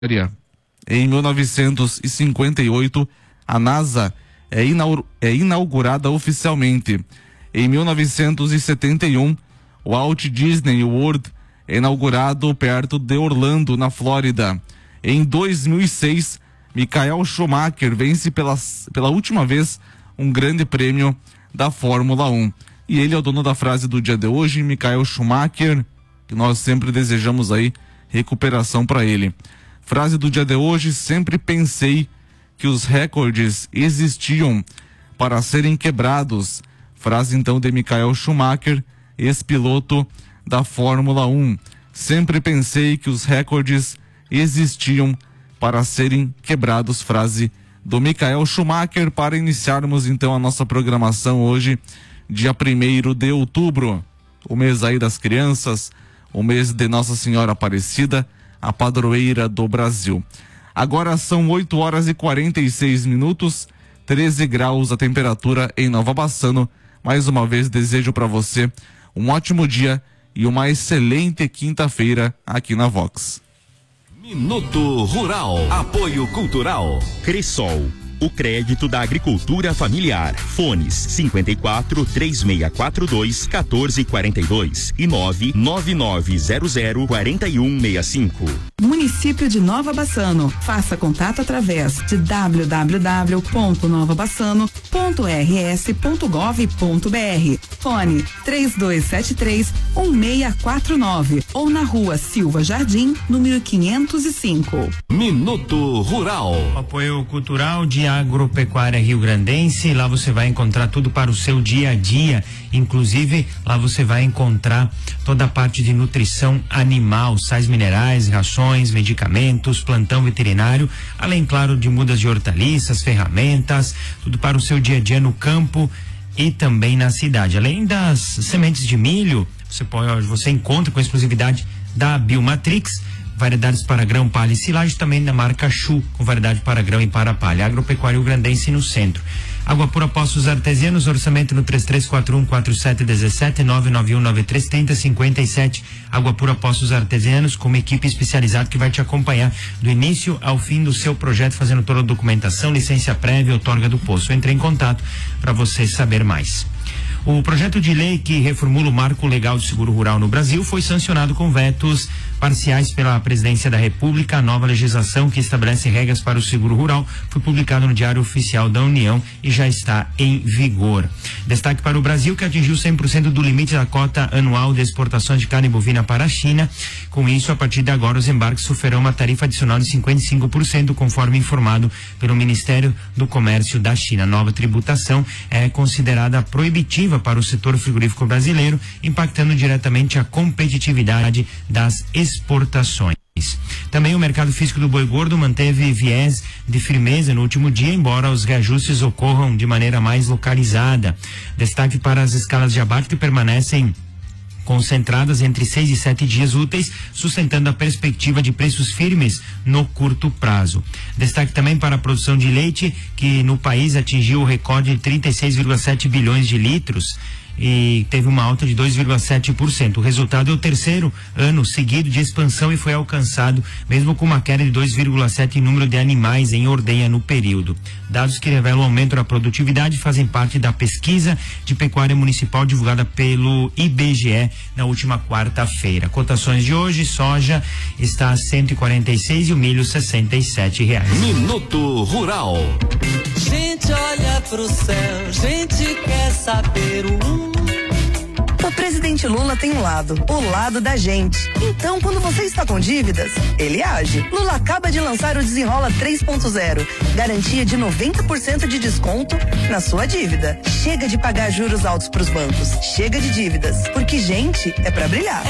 Em 1958, a NASA é inaugurada oficialmente. Em 1971, o Walt Disney World é inaugurado perto de Orlando, na Flórida. Em 2006, Michael Schumacher vence pela última vez um grande prêmio da Fórmula 1. E ele é o dono da frase do dia de hoje, Michael Schumacher, que nós sempre desejamos aí recuperação para ele. Frase do dia de hoje: sempre pensei que os recordes existiam para serem quebrados. Frase então de Michael Schumacher, ex-piloto da Fórmula 1. Sempre pensei que os recordes existiam para serem quebrados. Frase do Michael Schumacher, para iniciarmos então a nossa programação hoje, dia 1º de outubro, o mês aí das crianças, o mês de Nossa Senhora Aparecida, a padroeira do Brasil. Agora são 8h46, 13 graus a temperatura em Nova Bassano. Mais uma vez desejo para você um ótimo dia e uma excelente quinta-feira aqui na Vox. Minuto Rural. Apoio Cultural. Cressol, o crédito da agricultura familiar. Fones 54 3642 1442 e 99900 4165. Município de Nova Bassano. Faça contato através de www.novabassano.rs.gov.br. Fone 3273-1649 ou na Rua Silva Jardim, número 505. Minuto Rural. Apoio Cultural de Agropecuária Rio-Grandense. Lá você vai encontrar tudo para o seu dia a dia. Inclusive, lá você vai encontrar toda a parte de nutrição animal, sais minerais, rações, medicamentos, plantão veterinário, além, claro, de mudas de hortaliças, ferramentas, tudo para o seu dia a dia no campo e também na cidade. Além das sementes de milho, você encontra com exclusividade da Biomatrix, variedades para grão, palha e silagem, também da marca Chu, com variedade para grão e para palha. Agropecuária Rio-Grandense no centro. Água pura Poços Artesianos, orçamento no 33414717 991933057. Água pura Poços Artesianos, com uma equipe especializada que vai te acompanhar do início ao fim do seu projeto, fazendo toda a documentação, licença prévia, outorga do poço. Entre em contato para você saber mais. O projeto de lei que reformula o marco legal de seguro rural no Brasil foi sancionado com vetos parciais pela Presidência da República. A nova legislação que estabelece regras para o seguro rural foi publicada no Diário Oficial da União e já está em vigor. Destaque para o Brasil, que atingiu 100% do limite da cota anual de exportações de carne bovina para a China. Com isso, a partir de agora, os embarques sofrerão uma tarifa adicional de 55%, conforme informado pelo Ministério do Comércio da China. A nova tributação é considerada proibitiva para o setor frigorífico brasileiro, impactando diretamente a competitividade das exportações. Também o mercado físico do boi gordo manteve viés de firmeza no último dia, embora os reajustes ocorram de maneira mais localizada. Destaque para as escalas de abate, que permanecem concentradas entre 6 e 7 dias úteis, sustentando a perspectiva de preços firmes no curto prazo. Destaque também para a produção de leite, que no país atingiu o recorde de 36,7 bilhões de litros e teve uma alta de 2,7%. O resultado é o terceiro ano seguido de expansão e foi alcançado mesmo com uma queda de 2,7% em número de animais em ordenha no período. Dados que revelam o aumento da produtividade fazem parte da pesquisa de pecuária municipal divulgada pelo IBGE na última quarta-feira. Cotações de hoje: soja está a 146 e o milho R$67. Minuto Rural. Gente olha pro céu, gente quer saber o presidente Lula tem um lado, o lado da gente. Então, quando você está com dívidas, ele age. Lula acaba de lançar o Desenrola 3.0. Garantia de 90% de desconto na sua dívida. Chega de pagar juros altos pros bancos. Chega de dívidas, porque gente é pra brilhar.